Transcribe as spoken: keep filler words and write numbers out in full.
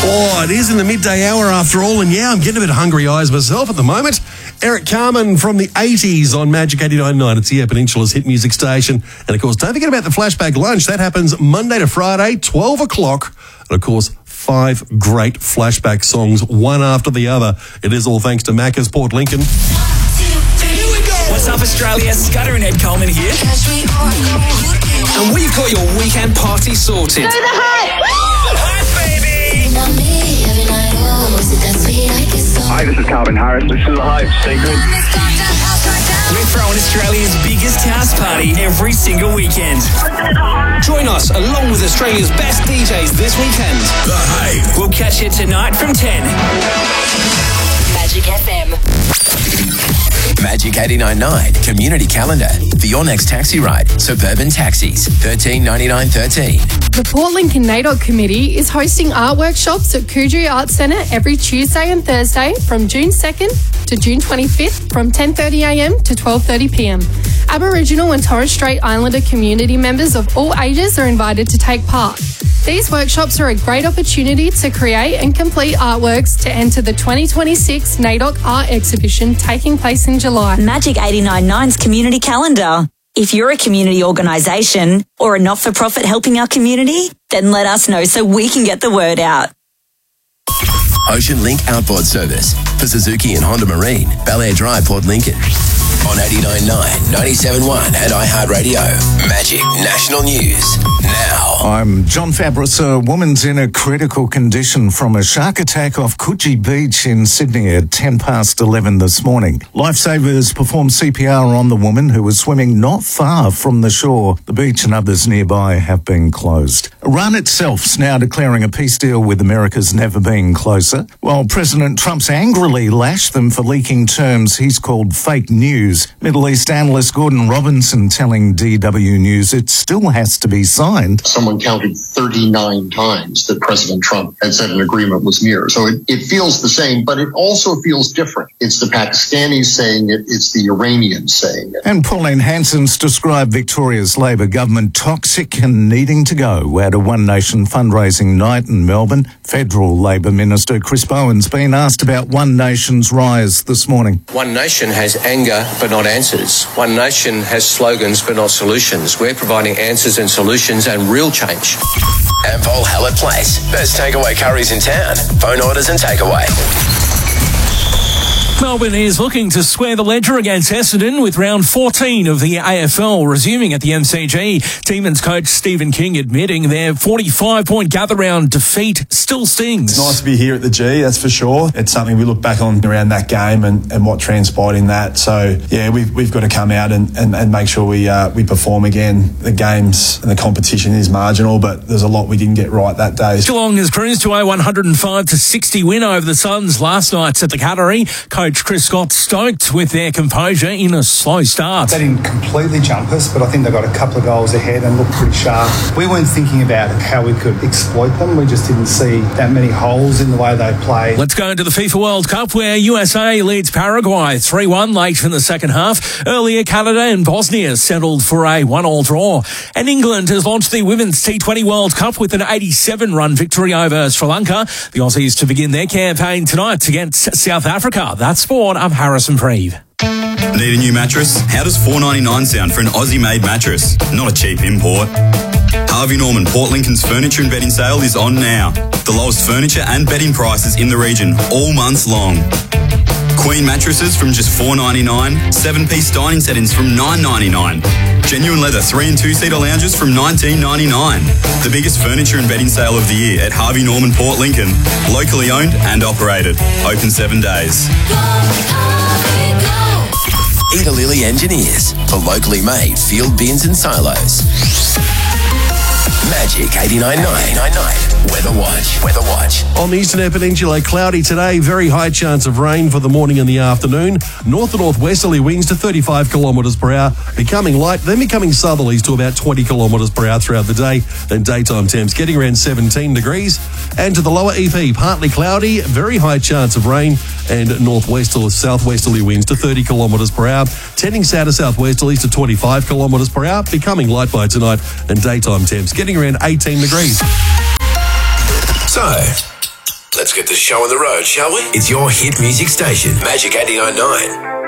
Oh, it is in the midday hour after all, and yeah, I'm getting a bit hungry eyes myself at the moment. Eric Carmen from the eighties on Magic eighty-nine point nine. It's the Air Peninsula's hit music station. And, of course, don't forget about the Flashback Lunch. That happens Monday to Friday, twelve o'clock. And, of course, five great flashback songs, one after the other. It is all thanks to Macca's Port Lincoln. What's up, Australia? Scudder and Ed Coleman here. And we've got your weekend party sorted. Do the hype! Hype, baby! Hi, this is Calvin Harris. This is the Hype. Stay good. We're throwing Australia's biggest house party every single weekend. Join us along with Australia's best D Js this weekend. The Hype. We'll catch you tonight from ten. Magic F M. Magic eighty-nine point nine Community Calendar for your next taxi ride. Suburban Taxis, thirteen ninety-nine thirteen. The Port Lincoln NAIDOC Committee is hosting art workshops at Coogee Arts Centre every Tuesday and Thursday from June second to June twenty-fifth from ten thirty a m to twelve thirty p m. Aboriginal and Torres Strait Islander community members of all ages are invited to take part. These workshops are a great opportunity to create and complete artworks to enter the twenty twenty-six NAIDOC Art Exhibition taking place in July. Magic eighty-nine point nine's Community Calendar. If you're a community organisation or a not-for-profit helping our community, then let us know so we can get the word out. Ocean Link Outboard Service for Suzuki and Honda Marine, Bel-Air Drive, Port Lincoln. On eighty-nine point nine, ninety-seven point one and iHeartRadio. Magic National News now. I'm John Fabris. A woman's in a critical condition from a shark attack off Coogee Beach in Sydney at ten past eleven this morning. Lifesavers performed C P R on the woman who was swimming not far from the shore. The beach and others nearby have been closed. Iran itself's now declaring a peace deal with America's never been closer, while President Trump's angrily lashed them for leaking terms he's called fake news. Middle East analyst Gordon Robinson telling D W News it still has to be signed. Someone counted thirty-nine times that President Trump had said an agreement was near. So it, it feels the same, but it also feels different. It's the Pakistanis saying it, it's the Iranians saying it. And Pauline Hanson's described Victoria's Labor government toxic and needing to go at a One Nation fundraising night in Melbourne. Federal Labor Minister Chris Bowen's been asked about One Nation's rise this morning. One Nation has anger but not answers. One Nation has slogans but not solutions. We're providing answers and solutions and real change. Ampol Hallett Place. Best takeaway curries in town. Phone orders and takeaway. Melbourne is looking to square the ledger against Essendon with round fourteen of the A F L resuming at the M C G. Demons coach Stephen King admitting their forty-five point gather-round defeat still stings. It's nice to be here at the G, that's for sure. It's something we look back on around that game and, and what transpired in that. So, yeah, we've, we've got to come out and, and, and make sure we uh, we perform again. The games and the competition is marginal, but there's a lot we didn't get right that day. Geelong has cruised to a one hundred five to sixty win over the Suns last night at the Cattery. Coach Chris Scott stoked with their composure in a slow start. They didn't completely jump us, but I think they got a couple of goals ahead and looked pretty sharp. We weren't thinking about how we could exploit them. We just didn't see that many holes in the way they played. Let's go into the FIFA World Cup where U S A leads Paraguay three one late in the second half. Earlier, Canada and Bosnia settled for a one-all draw. And England has launched the Women's T twenty World Cup with an eighty-seven run victory over Sri Lanka. The Aussies to begin their campaign tonight against South Africa. That's sport. I'm Harrison Preeve. Need a new mattress? How does four ninety-nine sound for an Aussie-made mattress? Not a cheap import. Harvey Norman Port Lincoln's furniture and bedding sale is on now. The lowest furniture and bedding prices in the region all months long. Queen mattresses from just four ninety-nine, seven-piece dining settings from nine ninety-nine, genuine leather three and two-seater lounges from nineteen ninety-nine. The biggest furniture and bedding sale of the year at Harvey Norman Port Lincoln, locally owned and operated, open seven days. Eda Lilly Engineers for locally made field bins and silos. Magic eighty-nine point nine. Weather Watch. Weather Watch. On the Eastern Air Peninsula, cloudy today. Very high chance of rain for the morning and the afternoon. North and northwesterly winds to thirty-five kilometres per hour, becoming light, then becoming southerlies to about twenty kilometres per hour throughout the day. Then daytime temps getting around seventeen degrees. And to the lower E P, partly cloudy, very high chance of rain, and northwest or southwesterly winds to thirty kilometres per hour, tending south to southwesterlies to twenty-five kilometres per hour, becoming light by tonight, and daytime temps getting around eighteen degrees. So, Let's get the show on the road, shall we? It's your hit music station, Magic eighty-nine point nine.